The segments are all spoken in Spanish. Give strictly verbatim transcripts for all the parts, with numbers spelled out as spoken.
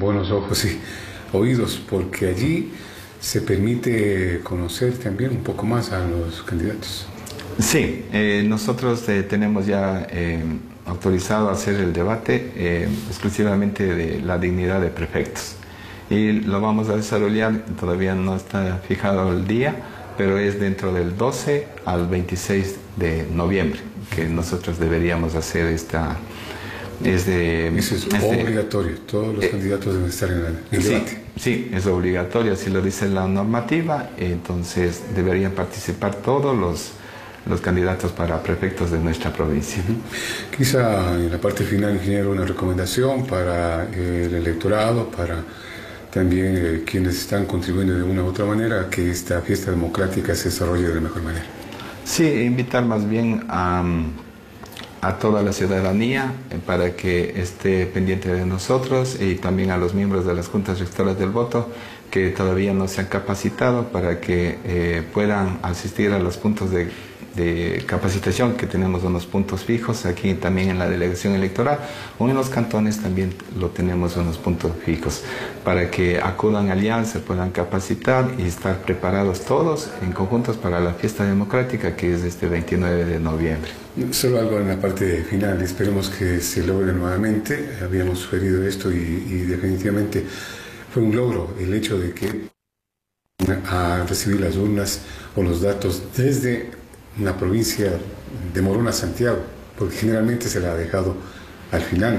buenos ojos y oídos, porque allí se permite conocer también un poco más a los candidatos. Sí, eh, nosotros eh, tenemos ya eh, autorizado hacer el debate eh, exclusivamente de la dignidad de prefectos. Y lo vamos a desarrollar, todavía no está fijado el día, pero es dentro del doce al veintiséis de noviembre que nosotros deberíamos hacer esta... Es de, Eso es este, obligatorio, todos los eh, candidatos deben estar en el, en el sí, debate. Sí, es obligatorio, así lo dice la normativa, entonces deberían participar todos los, los candidatos para prefectos de nuestra provincia. Uh-huh. Quizá en la parte final, ingeniero, una recomendación para el electorado, para también eh, quienes están contribuyendo de una u otra manera a que esta fiesta democrática se desarrolle de la mejor manera. Sí, invitar más bien a... a toda la ciudadanía eh, para que esté pendiente de nosotros y también a los miembros de las juntas rectoras del voto que todavía no se han capacitado para que eh, puedan asistir a los puntos de, de capacitación, que tenemos unos puntos fijos aquí también en la delegación electoral, o en los cantones también lo tenemos unos puntos fijos, para que acudan allá, se puedan capacitar y estar preparados todos en conjuntos para la fiesta democrática que es este veintinueve de noviembre. Solo algo en la parte final, esperemos que se logre nuevamente. Habíamos sugerido esto y, y definitivamente fue un logro el hecho de que a recibir las urnas o los datos desde una provincia de Morona a Santiago, porque generalmente se la ha dejado al final.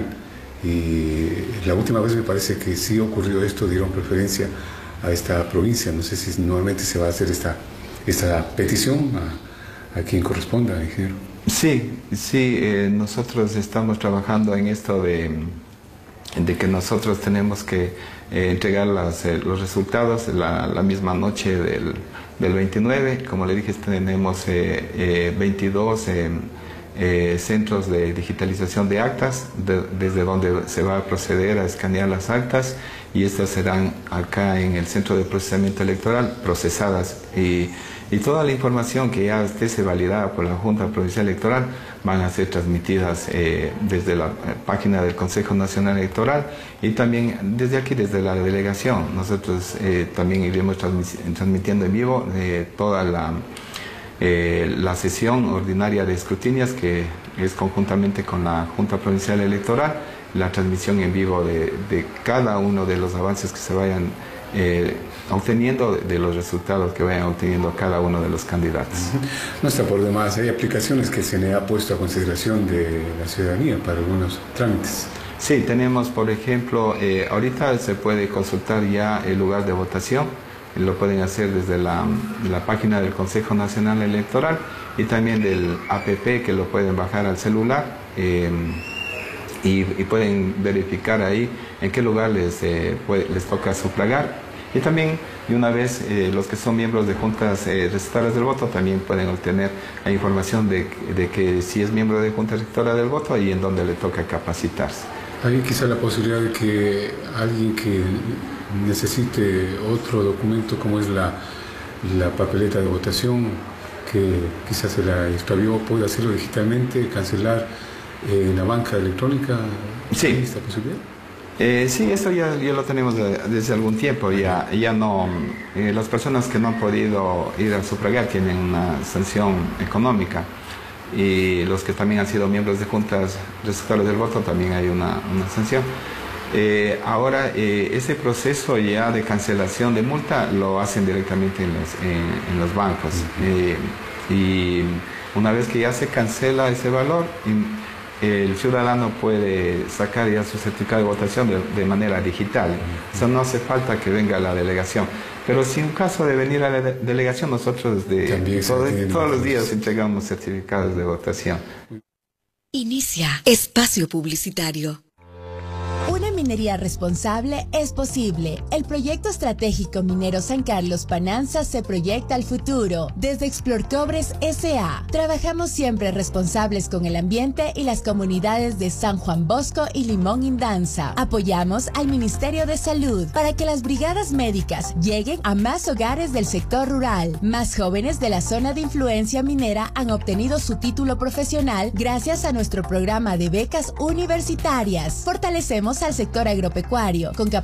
Y la última vez me parece que sí ocurrió esto, dieron preferencia a esta provincia. No sé si nuevamente se va a hacer esta, esta petición a, a quien corresponda, ingeniero. Sí, sí, eh, nosotros estamos trabajando en esto de, de que nosotros tenemos que eh, entregar las, eh, los resultados la, la misma noche del, del veintinueve. Como le dije, tenemos eh, eh, veintidós eh, eh, centros de digitalización de actas, de, desde donde se va a proceder a escanear las actas, y estas serán acá en el Centro de Procesamiento Electoral procesadas, y Y toda la información que ya esté validada por la Junta Provincial Electoral van a ser transmitidas eh, desde la página del Consejo Nacional Electoral y también desde aquí, desde la delegación. Nosotros eh, también iremos transmitiendo en vivo eh, toda la, eh, la sesión ordinaria de escrutinios, que es conjuntamente con la Junta Provincial Electoral, la transmisión en vivo de, de cada uno de los avances que se vayan Eh, obteniendo de los resultados que vayan obteniendo cada uno de los candidatos. No está por demás, hay aplicaciones que se le ha puesto a consideración de la ciudadanía para algunos trámites. Sí, tenemos, por ejemplo, eh, ahorita se puede consultar ya el lugar de votación, lo pueden hacer desde la, la página del Consejo Nacional Electoral y también del app, que lo pueden bajar al celular. Eh, Y, y pueden verificar ahí en qué lugar les, eh, puede, les toca sufragar. Y también, de una vez, eh, los que son miembros de juntas eh, receptoras del voto también pueden obtener la información de, de que si es miembro de junta receptora del voto y en dónde le toca capacitarse. Hay quizá la posibilidad de que alguien que necesite otro documento como es la, la papeleta de votación, que quizás se la extravió, pueda hacerlo digitalmente, cancelar en eh, la banca electrónica. Sí. ¿Hay esta posibilidad? Eh, sí, eso ya, ya lo tenemos de, desde algún tiempo. Ya, ya no, eh, las personas que no han podido ir a sufragar tienen una sanción económica, y los que también han sido miembros de juntas receptoras del voto también hay una, una sanción. Eh, ahora, eh, ese proceso ya de cancelación de multa lo hacen directamente en los, en, en los bancos. Eh, y una vez que ya se cancela ese valor, el ciudadano puede sacar ya su certificado de votación de, de manera digital. O sea, no hace falta que venga a la delegación. Pero si en caso de venir a la de delegación, nosotros de, todo, todos los días entregamos certificados de votación. Inicia espacio publicitario. Una minería responsable es posible. El proyecto estratégico minero San Carlos Pananza se proyecta al futuro. Desde Explorcobres S A trabajamos siempre responsables con el ambiente y las comunidades de San Juan Bosco y Limón Indanza. Apoyamos al Ministerio de Salud para que las brigadas médicas lleguen a más hogares del sector rural. Más jóvenes de la zona de influencia minera han obtenido su título profesional gracias a nuestro programa de becas universitarias. Fortalecemos al sector agropecuario con